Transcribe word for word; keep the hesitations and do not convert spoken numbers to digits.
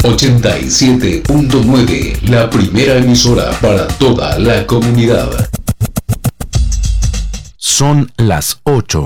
ochenta y siete punto nueve, la primera emisora para toda la comunidad. Son las ocho